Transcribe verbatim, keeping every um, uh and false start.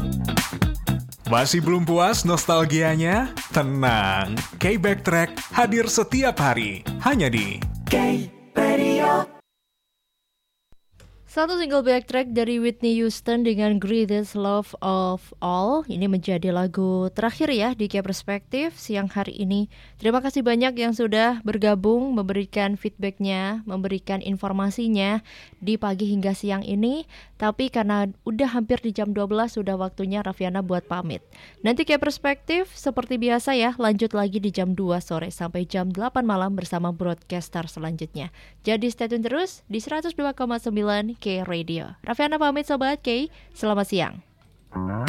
Masih belum puas nostalgianya? Tenang, K-Backtrack hadir setiap hari, hanya di K-Radio. Satu single backtrack dari Whitney Houston dengan Greatest Love of All. Ini menjadi lagu terakhir ya di K-Perspektif siang hari ini. Terima kasih banyak yang sudah bergabung, memberikan feedbacknya, memberikan informasinya di pagi hingga siang ini. Tapi karena udah hampir di jam dua belas, sudah waktunya Raffiana buat pamit. Nanti K-Perspektif seperti biasa ya, lanjut lagi di jam dua sore sampai jam delapan malam bersama broadcaster selanjutnya. Jadi stay tune terus di seratus dua koma sembilan K Radio. Raffiana pamit Sobat K, selamat siang.